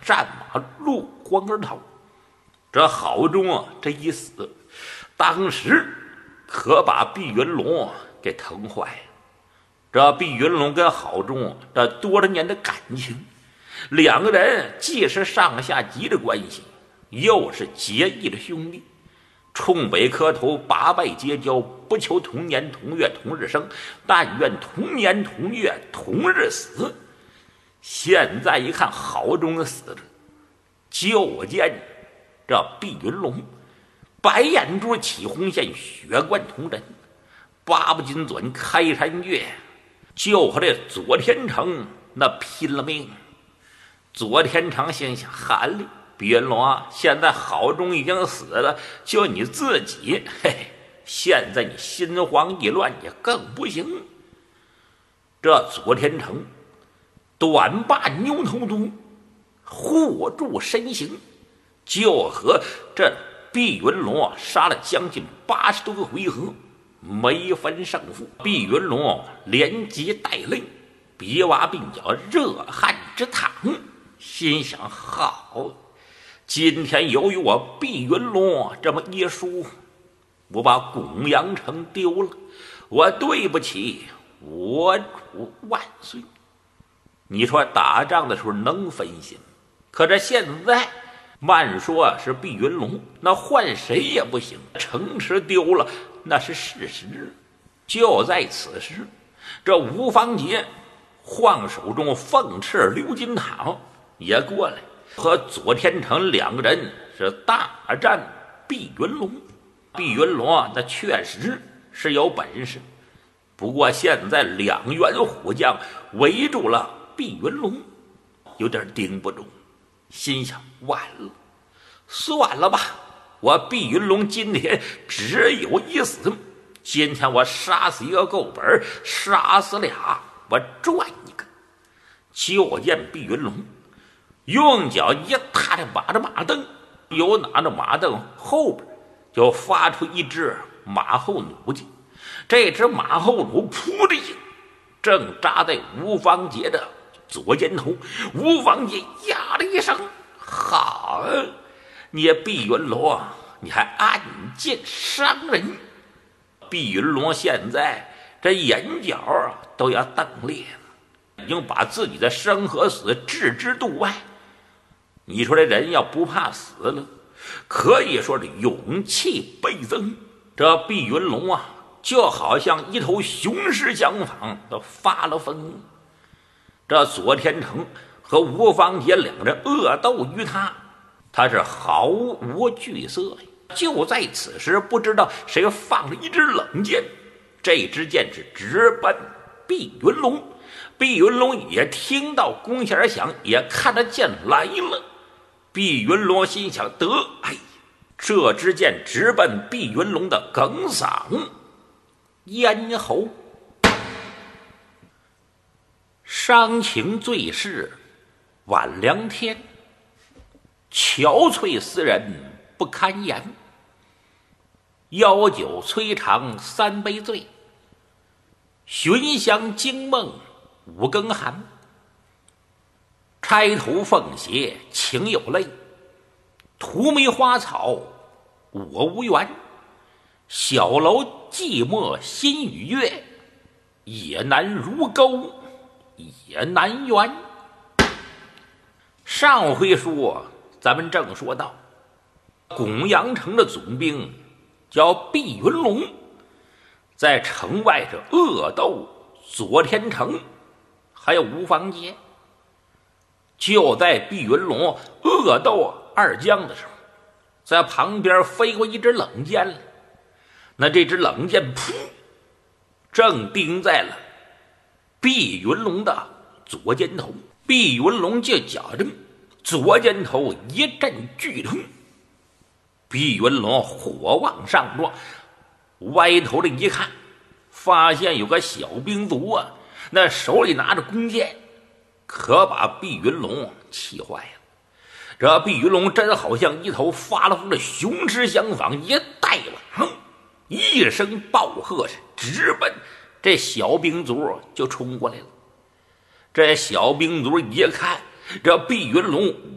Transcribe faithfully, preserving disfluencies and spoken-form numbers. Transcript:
战马落荒而逃。这郝忠啊，这一死，当时可把毕云龙给疼坏了。这毕云龙跟郝忠这多少年的感情，两个人既是上下级的关系，又是结义的兄弟，冲北磕头，八拜结交，不求同年同月同日生，但愿同年同月同日死。现在一看郝忠死了，就见这毕云龙白眼珠起红线，血贯瞳仁，八不金钻开山月，就和这左天成那拼了命。左天成心想：寒哩，毕云龙啊，现在郝忠已经死了，就你自己，嘿嘿，现在你心慌意乱也更不行。这左天成短把牛头犊护住身形，就和这毕云龙啊杀了将近八十多个回合，没分胜负。毕云龙连击带累，比娃鬓角热汗直淌，心想：好，今天由于我毕云龙这么一输，我把拱阳城丢了，我对不起我主万岁。你说打仗的时候能分心，可这现在慢说是毕云龙，那换谁也不行。城池丢了那是事实。就在此时，这吴方杰晃手中凤翅鎏金塔也过来，和左天成两个人是大战毕云龙。毕云龙啊，那确实是有本事，不过现在两员虎将围住了毕云龙，有点盯不住，心想：完了，算了吧，我毕云龙今天只有一死，今天我杀死一个够本，杀死俩我赚一个。就见毕云龙用脚一踏着马的马蹬，又拿着马蹬后边就发出一只马后弩去。这只马后弩噗的一声，正扎在吴方杰的左肩头。吴方杰呀了一声：好，你毕云龙啊，你还暗箭伤人。毕云龙现在这眼角都要瞪裂了，已经把自己的生和死置之度外。你说这人要不怕死了，可以说是勇气倍增。这毕云龙啊，就好像一头雄狮相仿，都发了疯。这左天成和吴方杰两人恶斗于他，他是毫无惧色。就在此时，不知道谁放了一支冷箭，这支箭是直奔毕云龙。毕云龙也听到弓弦响，也看得箭来了。毕云龙心想：得，哎，这支箭直奔毕云龙的哽嗓咽喉。伤情最是晚凉天，憔悴思人不堪言。邀酒摧肠三杯醉，寻香惊梦五更寒。钗头凤斜情有泪，荼蘼花草我无缘。小楼寂寞心与月，也难如钩也难圆。上回说咱们正说到，拱阳城的总兵叫毕云龙，在城外是恶斗左天成还有吴方杰。就在毕云龙恶斗二将的时候，在旁边飞过一支冷箭来。那这支冷箭噗，正钉在了毕云龙的左肩头。毕云龙就觉着左肩头一阵剧痛，毕云龙火往上撞，歪头的一看，发现有个小兵卒啊，那手里拿着弓箭，可把毕云龙气坏了。这毕云龙真好像一头发了疯的雄狮相仿，一带了，一声暴喝，是直奔这小兵卒就冲过来了。这小兵卒一看这毕云龙